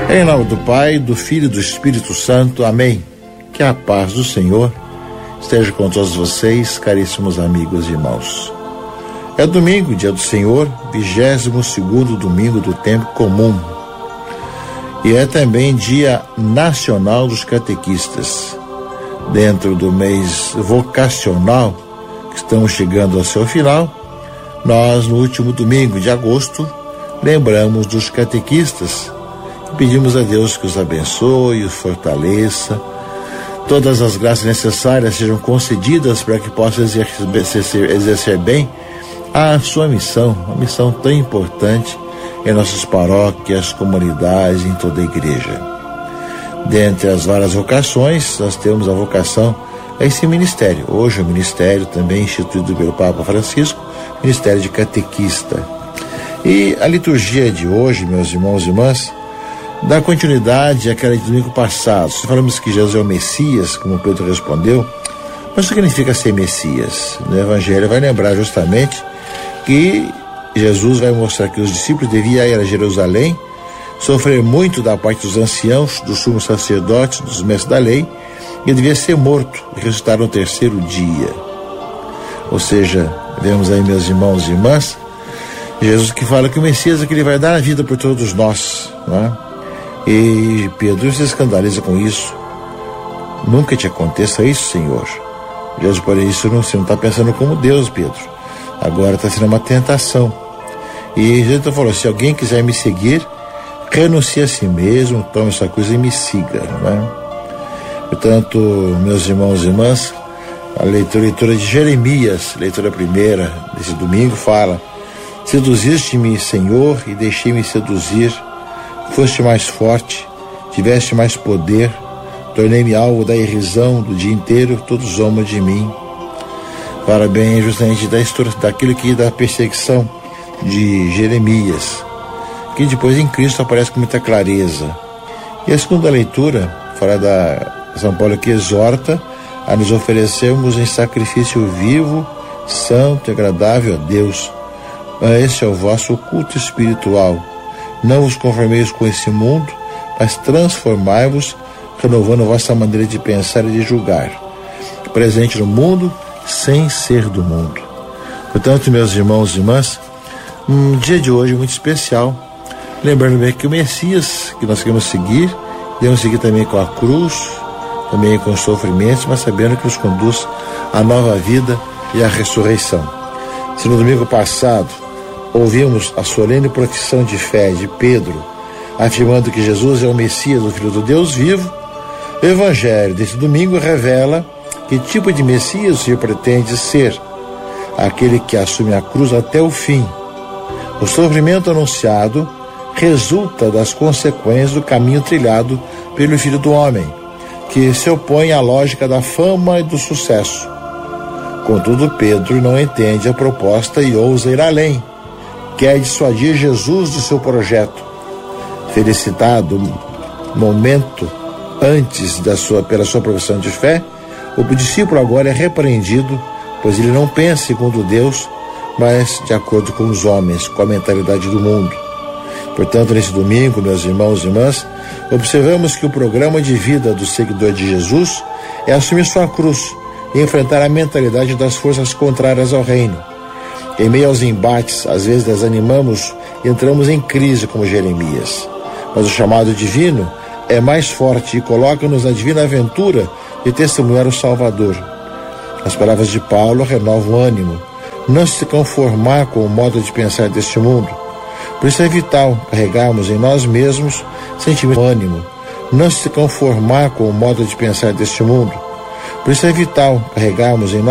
Em nome do Pai, do Filho e do Espírito Santo. Amém. Que a paz do Senhor esteja com todos vocês, caríssimos amigos e irmãos. É domingo, dia do Senhor, 22º domingo do tempo comum. E é também dia nacional dos catequistas. Dentro do mês vocacional, que estamos chegando ao seu final, nós, no último domingo de agosto, lembramos dos catequistas e pedimos a Deus que os abençoe, os fortaleça, todas as graças necessárias sejam concedidas para que possam exercer bem a sua missão, uma missão tão importante em nossas paróquias, comunidades, em toda a igreja. Dentre as várias vocações, nós temos a vocação a esse ministério. Hoje o ministério também instituído pelo Papa Francisco, ministério de catequista. E a liturgia de hoje, meus irmãos e irmãs, dá continuidade àquela de domingo passado. Se falamos que Jesus é o Messias, como Pedro respondeu, mas o que significa ser Messias? No Evangelho vai lembrar justamente que Jesus vai mostrar que os discípulos deviam ir a Jerusalém, sofrer muito da parte dos anciãos, dos sumos sacerdotes, dos mestres da lei, e devia ser morto e ressuscitar no terceiro dia. Ou seja, vemos aí, meus irmãos e irmãs, Jesus que fala que o Messias é que ele vai dar a vida por todos nós, não é? E Pedro se escandaliza com isso. Nunca te aconteça isso, Senhor. Jesus, por isso, você não está pensando como Deus, Pedro. Agora está sendo uma tentação. E Jesus falou, se alguém quiser me seguir, renuncie a si mesmo, tome sua cruz e me siga, não é? Portanto, meus irmãos e irmãs, a leitura de Jeremias, leitura primeira desse domingo, fala: seduziste-me, Senhor, e deixei-me seduzir. Foste mais forte, tiveste mais poder, tornei-me alvo da irrisão do dia inteiro, todos zombam de mim. Fala bem justamente da história, daquilo que da perseguição de Jeremias, que depois em Cristo aparece com muita clareza. E a segunda leitura fala da São Paulo, que exorta a nos oferecermos em sacrifício vivo, santo e agradável a Deus. Esse é o vosso culto espiritual. Não vos conformeis com esse mundo, mas transformai-vos, renovando a vossa maneira de pensar e de julgar. Presente no mundo, sem ser do mundo. Portanto, meus irmãos e irmãs, um dia de hoje muito especial, lembrando bem que o Messias que nós queremos seguir, devemos seguir também com a cruz, também com os sofrimentos, mas sabendo que nos conduz à nova vida e à ressurreição. Se no domingo passado ouvimos a solene profissão de fé de Pedro, afirmando que Jesus é o Messias, o Filho do Deus vivo, o Evangelho desse domingo revela que tipo de Messias o Senhor pretende ser: aquele que assume a cruz até o fim. O sofrimento anunciado resulta das consequências do caminho trilhado pelo Filho do Homem, que se opõe à lógica da fama e do sucesso. Contudo, Pedro não entende a proposta e ousa ir além. Quer dissuadir Jesus do seu projeto. Felicitado momento antes pela sua profissão de fé, o discípulo agora é repreendido, pois ele não pensa segundo Deus, mas de acordo com os homens, com a mentalidade do mundo. Portanto, nesse domingo, meus irmãos e irmãs, observamos que o programa de vida do seguidor de Jesus é assumir sua cruz e enfrentar a mentalidade das forças contrárias ao reino. Em meio aos embates, às vezes desanimamos e entramos em crise como Jeremias. Mas o chamado divino é mais forte e coloca-nos na divina aventura de testemunhar o Salvador. As palavras de Paulo renovam o ânimo. Não se conformar com o modo de pensar deste mundo. Por isso é vital carregarmos em nós mesmos sentimento de ânimo. Não se conformar com o modo de pensar deste mundo. Por isso é vital carregarmos em nós